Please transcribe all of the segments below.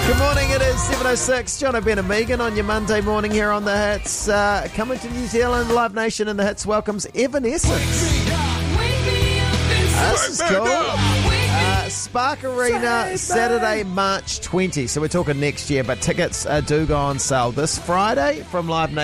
Good morning, it is 7:06. John O'Brien and Megan on your Monday morning here on The Hits. Coming to New Zealand, Live Nation and The Hits welcomes Evanescence. This is cool. Spark Arena, Saturday, March 20. So we're talking next year, but tickets do go on sale this Friday from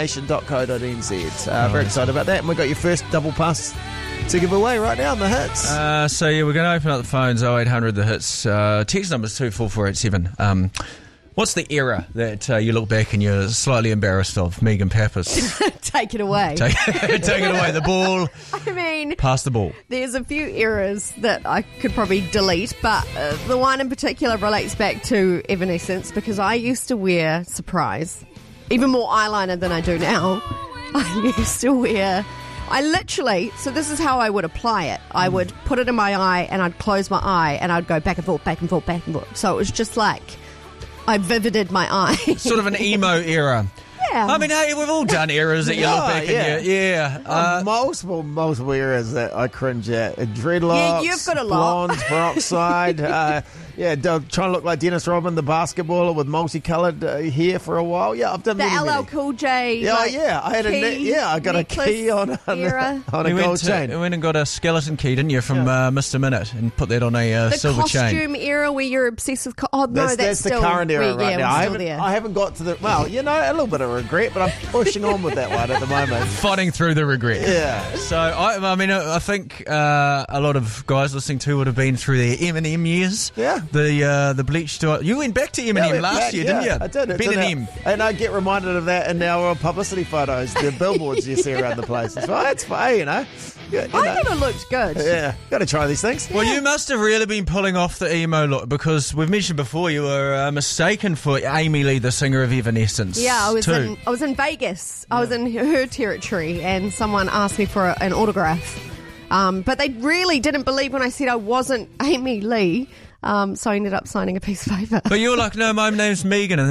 livenation.co.nz. Very excited about that. And we've got your first double pass to give away right now on The Hits. We're going to open up the phones, 0800 The Hits. Text number's 24487. What's the era that you look back and you're slightly embarrassed of? Megan Pappas. Take it away. Take it away. The ball. I mean, pass the ball. There's a few eras that I could probably delete, but the one in particular relates back to Evanescence because I used to wear, surprise, even more eyeliner than I do now. I used to wear... so this is how I would apply it. I would put it in my eye and I'd close my eye and I'd go back and forth, back and forth, back and forth. So it was just like I vivided my eye. Sort of an emo era. Yeah. I mean, hey, we've all done eras that you look back and multiple eras that I cringe at. Dreadlocks, yeah, you've got a lot. blonde, peroxide. Trying to look like Dennis Rodman, the basketballer with multicoloured hair for a while. Yeah, I've done the many. LL Cool J. Yeah, I had I got a key on a gold chain. You went and got a skeleton key, didn't you, from Mr. Minute, and put that on a silver chain. The costume era where you're obsessed with... that's still the current era right now. I haven't got to the... Well, a little bit of regret, but I'm pushing on with that one at the moment. Fighting through the regret. Yeah. So, I think a lot of guys listening to would have been through their Eminem years. Yeah. The bleached... You went back to Eminem last year, didn't you? I did. Ben and M. And I get reminded of that in our publicity photos, the billboards you see around the place. It's fine, it's fine, I thought it looked good. Yeah, got to try these things. Well, you must have really been pulling off the emo look because we've mentioned before you were mistaken for Amy Lee, the singer of Evanescence. Yeah, I was in Vegas. I was in her territory, and someone asked me for an autograph. But they really didn't believe when I said I wasn't Amy Lee. So I ended up signing a piece of paper. But you were like, no, my name's Megan, and